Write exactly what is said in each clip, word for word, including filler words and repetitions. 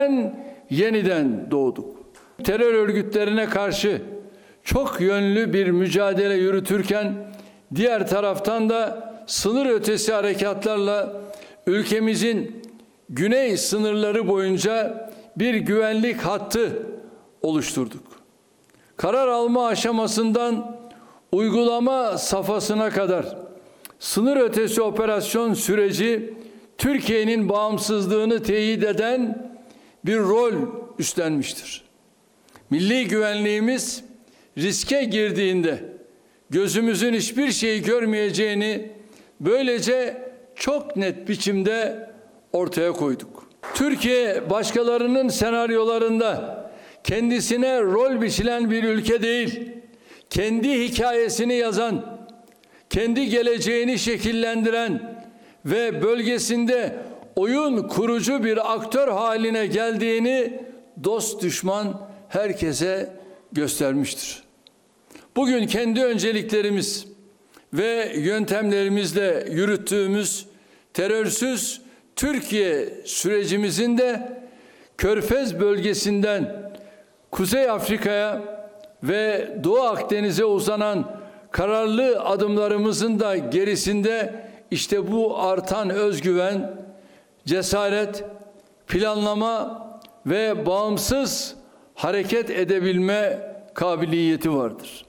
yeniden doğduk. Terör örgütlerine karşı çok yönlü bir mücadele yürütürken diğer taraftan da sınır ötesi harekatlarla ülkemizin güney sınırları boyunca bir güvenlik hattı oluşturduk. Karar alma aşamasından uygulama safhasına kadar sınır ötesi operasyon süreci Türkiye'nin bağımsızlığını teyit eden bir rol üstlenmiştir. Milli güvenliğimiz riske girdiğinde gözümüzün hiçbir şeyi görmeyeceğini böylece çok net biçimde ortaya koyduk. Türkiye başkalarının senaryolarında kendisine rol biçilen bir ülke değil, kendi hikayesini yazan, kendi geleceğini şekillendiren ve bölgesinde oyun kurucu bir aktör haline geldiğini dost düşman herkese göstermiştir. Bugün kendi önceliklerimiz ve yöntemlerimizle yürüttüğümüz terörsüz Türkiye sürecimizin de Körfez bölgesinden Kuzey Afrika'ya ve Doğu Akdeniz'e uzanan kararlı adımlarımızın da gerisinde işte bu artan özgüven, cesaret, planlama ve bağımsız hareket edebilme kabiliyeti vardır.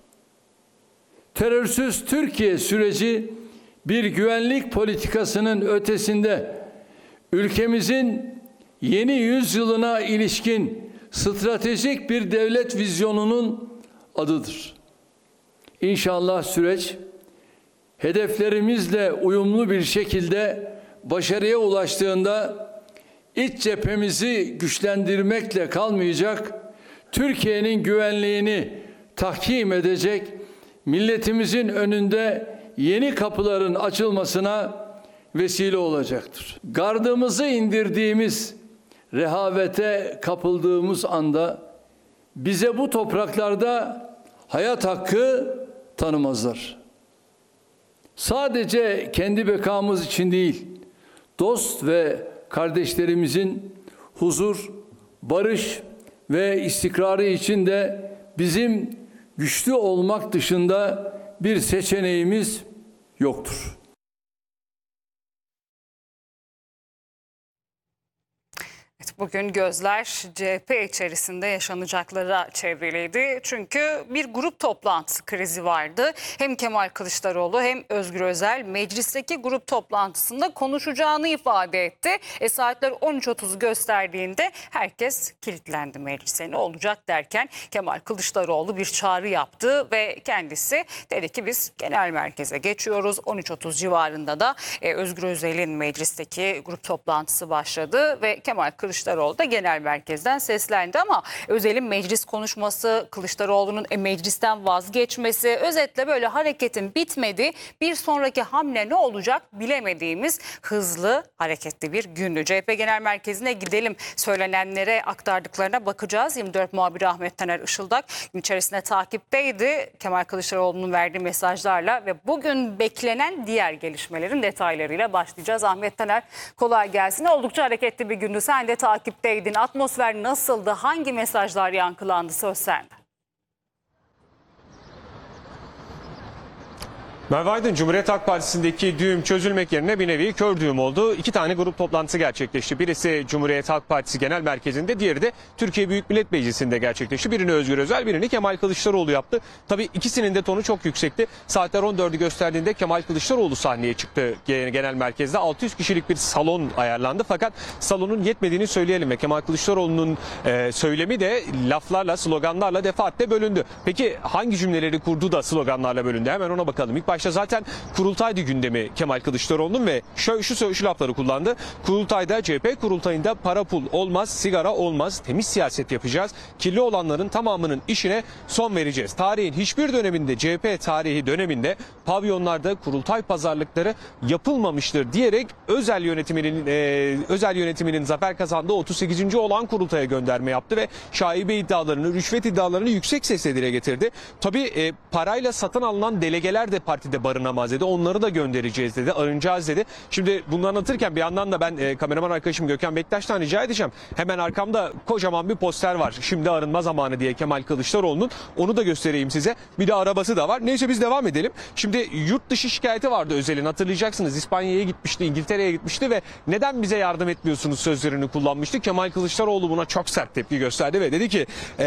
Terörsüz Türkiye süreci bir güvenlik politikasının ötesinde ülkemizin yeni yüzyılına ilişkin stratejik bir devlet vizyonunun adıdır. İnşallah süreç hedeflerimizle uyumlu bir şekilde başarıya ulaştığında iç cephemizi güçlendirmekle kalmayacak, Türkiye'nin güvenliğini tahkim edecek, milletimizin önünde yeni kapıların açılmasına vesile olacaktır. Gardımızı indirdiğimiz, rehavete kapıldığımız anda bize bu topraklarda hayat hakkı tanımazlar. Sadece kendi bekamız için değil, dost ve kardeşlerimizin huzur, barış ve istikrarı için de bizim güçlü olmak dışında bir seçeneğimiz yoktur. Bugün gözler C H P içerisinde yaşanacaklara çevriliydi. Çünkü bir grup toplantısı krizi vardı. Hem Kemal Kılıçdaroğlu hem Özgür Özel meclisteki grup toplantısında konuşacağını ifade etti. E saatler on üç otuz gösterdiğinde herkes kilitlendi meclise. Ne olacak derken Kemal Kılıçdaroğlu bir çağrı yaptı ve kendisi dedi ki biz genel merkeze geçiyoruz. on üç otuz civarında da e, Özgür Özel'in meclisteki grup toplantısı başladı ve Kemal Kılıçdaroğlu Kılıçdaroğlu da genel merkezden seslendi ama Özel'in meclis konuşması, Kılıçdaroğlu'nun e, meclisten vazgeçmesi, özetle böyle hareketin bitmedi. Bir sonraki hamle ne olacak bilemediğimiz hızlı, hareketli bir gündü. C H P Genel Merkezi'ne gidelim. Söylenenlere, aktardıklarına bakacağız. yirmi dört muhabiri Ahmet Taner Işıldak gün içerisinde takipteydi. Kemal Kılıçdaroğlu'nun verdiği mesajlarla ve bugün beklenen diğer gelişmelerin detaylarıyla başlayacağız. Ahmet Taner, kolay gelsin. Oldukça hareketli bir gündü. Sen de takipteydin. Atmosfer nasıldı? Hangi mesajlar yankılandı? Söz sende. Merve Aydın, Cumhuriyet Halk Partisi'ndeki düğüm çözülmek yerine bir nevi kör düğüm oldu. İki tane grup toplantısı gerçekleşti. Birisi Cumhuriyet Halk Partisi Genel Merkezi'nde, diğeri de Türkiye Büyük Millet Meclisi'nde gerçekleşti. Birini Özgür Özel, birini Kemal Kılıçdaroğlu yaptı. Tabii ikisinin de tonu çok yüksekti. Saatler on dördü gösterdiğinde Kemal Kılıçdaroğlu sahneye çıktı genel merkezde. altı yüz kişilik bir salon ayarlandı. Fakat salonun yetmediğini söyleyelim ve Kemal Kılıçdaroğlu'nun e, söylemi de laflarla, sloganlarla defaatle bölündü. Peki hangi cümleleri kurdu da sloganlarla bölündü? Hemen ona bakalım. İlk başta zaten kurultaydı gündemi Kemal Kılıçdaroğlu'nun ve şu, şu, şu lafları kullandı. Kurultayda, C H P kurultayında para pul olmaz, sigara olmaz, temiz siyaset yapacağız. Kirli olanların tamamının işine son vereceğiz. Tarihin hiçbir döneminde, C H P tarihi döneminde pavyonlarda kurultay pazarlıkları yapılmamıştır diyerek özel yönetiminin e, özel yönetiminin zafer kazandığı otuz sekizinci olan kurultaya gönderme yaptı ve şaibe iddialarını, rüşvet iddialarını yüksek sesle dile getirdi. Tabii e, parayla satın alınan delegeler de parti partide barınamaz dedi. Onları da göndereceğiz dedi. Arınacağız dedi. Şimdi bunu anlatırken bir yandan da ben e, kameraman arkadaşım Gökhan Bektaş'tan rica edeceğim. Hemen arkamda kocaman bir poster var. Şimdi arınma zamanı diye Kemal Kılıçdaroğlu'nun. Onu da göstereyim size. Bir de arabası da var. Neyse biz devam edelim. Şimdi yurt dışı şikayeti vardı Özel'in. Hatırlayacaksınız. İspanya'ya gitmişti, İngiltere'ye gitmişti ve neden bize yardım etmiyorsunuz sözlerini kullanmıştı. Kemal Kılıçdaroğlu buna çok sert tepki gösterdi ve dedi ki